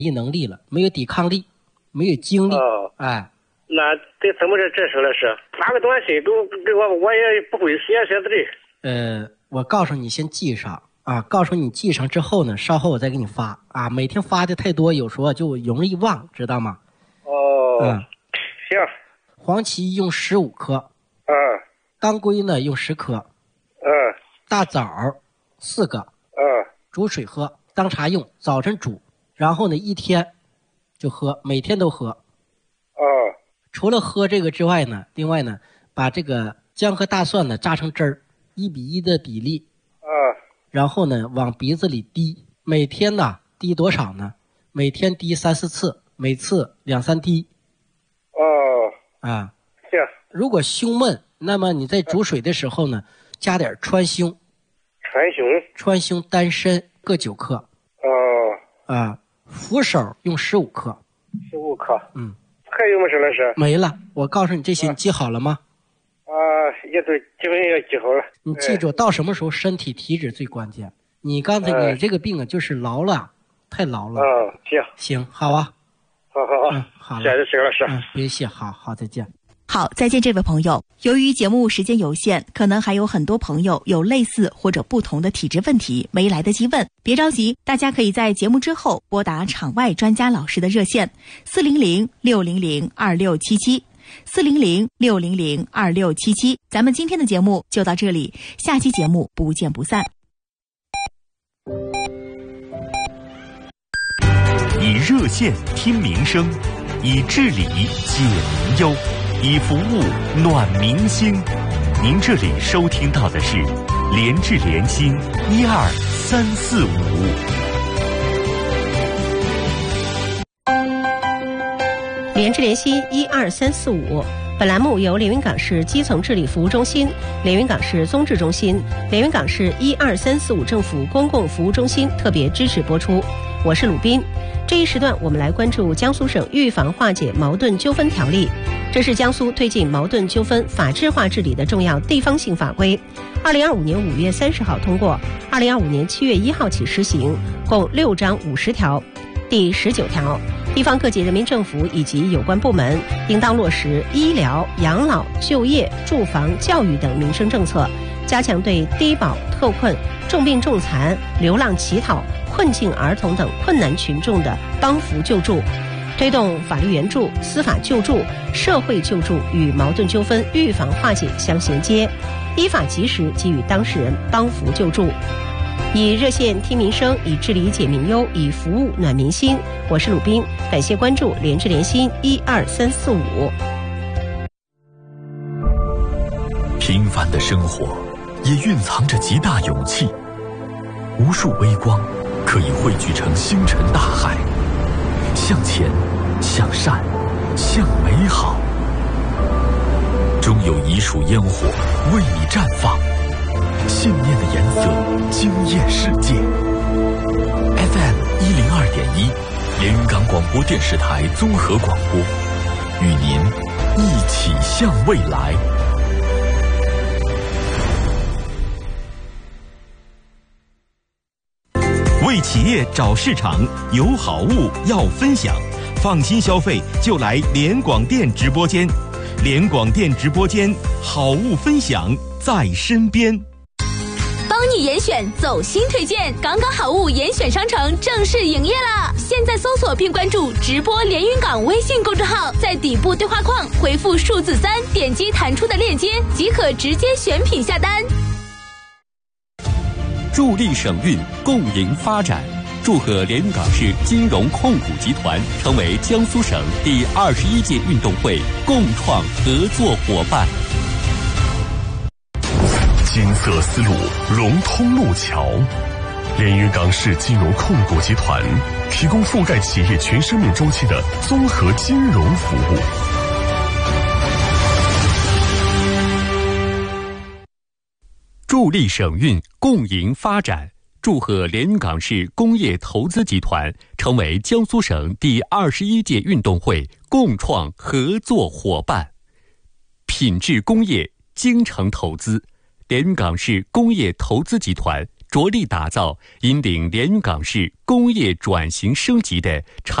能力了，没有抵抗力，没有精力。哎， 那这怎么这事了？是发个短信都给我也不会写字的。 我告诉你，先记上啊。告诉你记上之后呢，稍后我再给你发啊。每天发的太多，有时候就容易忘，知道吗？ 行。 黄芪用15克，当归呢用10克，大枣4个，煮水喝，当茶用，早晨煮，然后呢1天就喝，每天都喝。除了喝这个之外呢，另外呢，把这个姜和大蒜呢榨成汁儿，1:1的比例，然后呢往鼻子里滴，每天呢滴多少呢？每天滴3-4次，每次2-3滴。 行。 如果胸闷，那么你在煮水的时候呢，加点川芎。川芎丹参各9克。扶手用15克。 15克。还有没事了是？ 没了。我告诉你这些，你记好了吗？ 也对，基本也记好了。 你记住，到什么时候身体体质最关键？你刚才你这个病啊，就是劳了，太劳了。 行， 好啊。 好，谢谢老师。 别谢，好，再见。 好，再见，这位朋友。由于节目时间有限，可能还有很多朋友有类似或者不同的体质问题没来得及问，别着急，大家可以在节目之后拨打场外专家老师的热线400-600-2677，400-600-2677。咱们今天的节目就到这里，下期节目不见不散。 以热线听民生，以治理解民忧，以服务暖民心。您这里收听到的是联治联心12345。 联治联心12345。本栏目由连云港市基层治理服务中心、连云港市综治中心、连云港市12345政府公共服务中心特别支持播出。我是鲁斌。这一时段我们来关注江苏省预防化解矛盾纠纷条例，这是江苏推进矛盾纠纷法治化治理的重要地方性法规。2025年5月30号通过，2025年7月1号起施行，共6章50条。第19条，地方各级人民政府以及有关部门应当落实医疗、养老、就业、住房、教育等民生政策，加强对低保、特困、重病重残、流浪乞讨、困境儿童等困难群众的帮扶救助，推动法律援助、司法救助、社会救助与矛盾纠纷预防化解相衔接，依法及时给予当事人帮扶救助。以热线听民生，以治理解民忧，以服务暖民心。我是鲁斌，感谢关注联治联心12345。 平凡的生活也蕴藏着极大勇气，无数微光可以汇聚成星辰大海，向前，向善，向美好。终有一束烟火为你绽放，信念的颜色惊艳世界。FM 102.1，连云港广播电视台综合广播，与您一起向未来。为企业找市场，有好物要分享，放心消费就来联广电直播间。联广电直播间，好物分享在身边。 帮你严选走心推荐，港港好物严选商城正式营业啦！现在搜索并关注直播连云港微信公众号，在底部对话框回复数字3，点击弹出的链接即可直接选品下单。 助力省运，共赢发展。祝贺连云港市金融控股集团成为江苏省第21届运动会共创合作伙伴。 金色丝路融通路桥，连云港市金融控股集团提供覆盖企业全生命周期的综合金融服务。 助力省运，共赢发展。祝贺连云港市工业投资集团成为江苏省第21届运动会共创合作伙伴。品质工业，精诚投资，连云港市工业投资集团着力打造引领连云港市工业转型升级的